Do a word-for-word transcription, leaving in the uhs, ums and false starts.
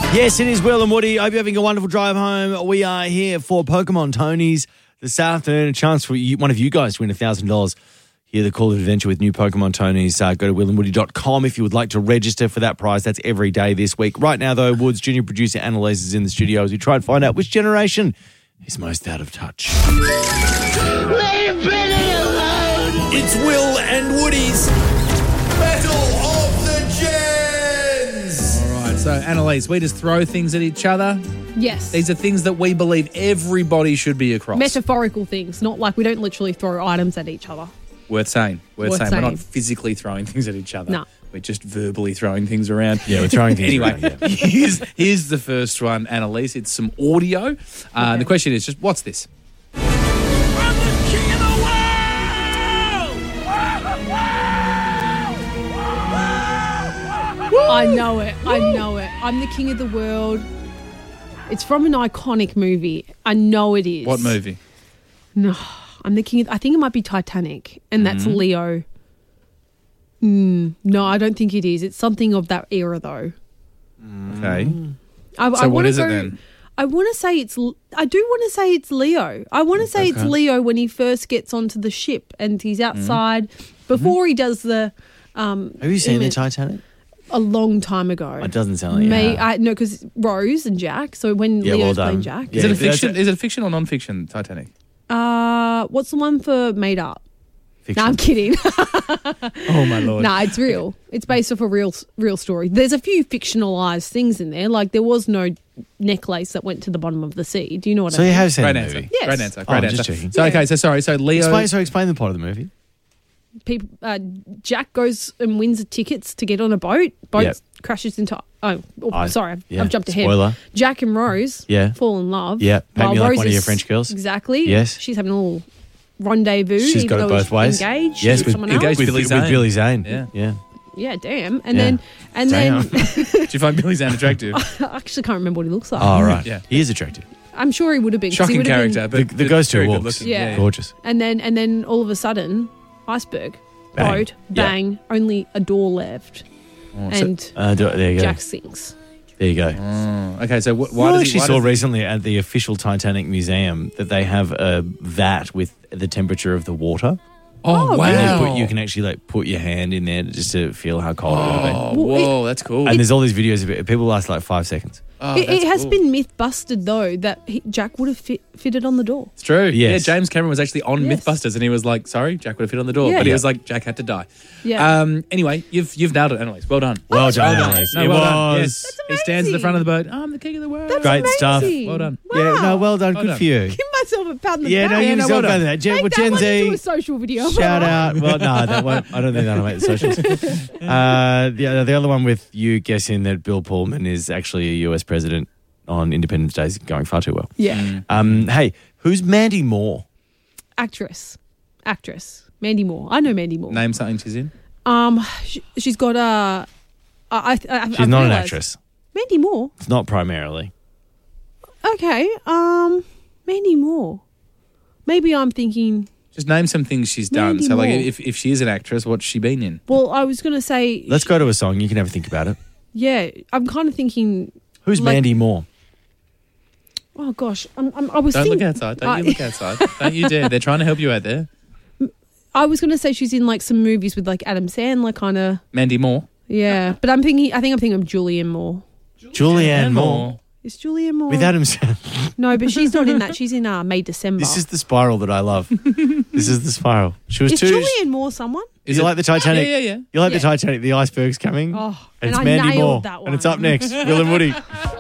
Yes, it is Will and Woody. I hope you're having a wonderful drive home. We are here for Pokemon Tonys this afternoon. A chance for you, one of you guys to win one thousand dollars. Hear the call of adventure with new Pokemon Tonys. Uh, go to will and woody dot com if you would like to register for that prize. That's every day this week. Right now, though, Woods junior producer Annalise is in the studio as we try and find out which generation is most out of touch. Leave Billy alone! It's Will and Woody's Battle of the Gens! All right, so Annalise, we just throw things at each other. Yes. These are things that we believe everybody should be across. Metaphorical things, not like we don't literally throw items at each other. Worth saying. Worth, Worth saying. saying. We're not physically throwing things at each other. No. We're just verbally throwing things around. Yeah, we're throwing things anyway, around, yeah. here's, here's the first one, Annalise. It's some audio. Uh, Okay. The question is just, what's this? I'm the king of the world! I know it. I know it. I'm the king of the world. It's from an iconic movie. I know it is. What movie? No, I'm the king of, I think it might be Titanic, and that's Mm-hmm. Leo. Mm, no, I don't think it is. It's something of that era, though. Okay. I, So I what wanna is it go- then? I want to say it's. I do want to say it's Leo. I want to say it's Leo when he first gets onto the ship and he's outside before he does the. Um, Have you seen the image- Titanic? A long time ago. It doesn't sound like you May have. I no, because Rose and Jack. So when Yeah, well Leo's done. playing Jack. Yeah. Is it a that's fiction? a- Is it fiction or non-fiction, Titanic? Uh, what's the one for made up? Fiction. No, I'm kidding. Oh, my Lord. No, it's real. It's based off a real real story. There's a few fictionalized things in there. Like there was no necklace that went to the bottom of the sea. Do you know what So I you mean? have seen Great the answer. movie? Yes. Great answer. Oh, Great I'm answer. just checking. So, okay, so sorry. So Leo... Explain, so explain the plot of the movie. People, uh, Jack goes and wins the tickets to get on a boat. Boat Yep. crashes into. Oh, oh I- sorry, I've, yeah, I've jumped ahead. spoiler. Jack and Rose Yeah. fall in love. Yeah, paint while me like Rose one of is- your French girls. Exactly. Yes. She's having a little rendezvous. She's even got it though both he's ways. Engaged. Yes, with with, someone with, else. with, Billy with Zane. Billy Zane. Yeah. yeah. Yeah, damn. And Yeah. then and Damn. then Did you find Billy Zane attractive? I actually can't remember what he looks like. Oh, right. Yeah. He is attractive. I'm sure he would have been. 'cause he Shocking would have been- character, The, but the but ghost who very good walks. looking. Yeah. Gorgeous. And then and then all of a sudden, iceberg, Bang. boat, Yeah. bang, only a door left, Oh, so- and Uh, do- there you go. Jack sinks. There you go. Oh, okay, so wh- why I does actually he, why saw does he- recently at the official Titanic Museum that they have a vat with the temperature of the water. Oh, Oh, wow. And you, put, you can actually like put your hand in there just to feel how cold it would have been. Oh, Well, whoa, that's cool. And there's all these videos of it. People last like five seconds. Oh, it, that's it has cool. been myth busted though that he, Jack would have fit, fitted on the door. It's true. Yes. Yeah, James Cameron was actually on Yes. Mythbusters and he was like, sorry, Jack would have fit on the door. Yeah. But he Yeah. was like, Jack had to die. Yeah. Um, anyway, you've you've nailed it, Annalise. Well done. Well done, Well done. Annalise. No, It well done. was Yes. He stands at the front of the boat. I'm the king of the world. That's great stuff. amazing. Well done. Yeah, no, well done. Well Good done. for you. Give myself a pat on the Yeah, back. no, Yeah, you no, yourself well go done. there. Gen, Make well, that Gen one into Z, a social video. shout out. Well, no, that won't. I don't think that'll make the socials. Uh, the, the other one with you guessing that Bill Pullman is actually a U S president on Independence Day is going far too well. Yeah. Um, hey, who's Mandy Moore? Actress. Actress. Mandy Moore. I know Mandy Moore. Name something she's in. Um, she, she's got a. I, I, I, She's not an actress. Mandy Moore. It's not primarily. Okay. Um, Mandy Moore. Maybe I'm thinking. Just name some things she's done. Mandy so, like, Moore. if, if she is an actress, what's she been in? Well, I was gonna say. Let's go to a song. You can have a think about it. Yeah, I'm kind of thinking. Who's Like- Mandy Moore? Oh gosh, I'm, I'm, I was. Don't think, look outside. Don't I- you look outside. Don't you dare. They're trying to help you out there. I was gonna say she's in like some movies with like Adam Sandler, kind of. Mandy Moore. Yeah, but I'm thinking. I think I'm thinking of Julianne Moore. Julianne Moore. Is Julianne Moore? With Adam Sandler. No, but she's not in that. She's in uh, May December. This is the spiral that I love. This is the spiral. She was Is too. Julianne Moore someone? Is Is you it- like the Titanic? Yeah, yeah, yeah. You like Yeah. the Titanic? The iceberg's coming. Oh, and and it's I Mandy nailed Moore. that one. And it's up next. Will and Woody.